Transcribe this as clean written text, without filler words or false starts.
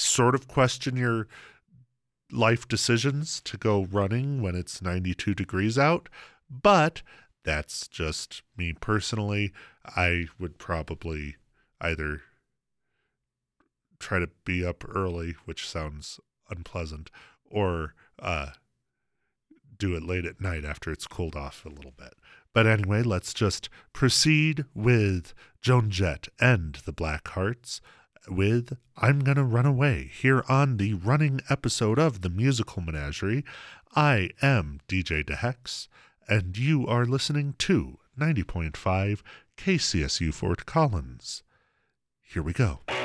sort of question your life decisions to go running when it's 92 degrees out, but that's just me personally. I would probably either try to be up early, which sounds unpleasant, or do it late at night after it's cooled off a little bit. But anyway, let's just proceed with Joan Jett and the Black Hearts with I'm Gonna Run Away here on the running episode of the Musical Menagerie. I am DJ DeHex, and you are listening to 90.5 KCSU Fort Collins. Here we go.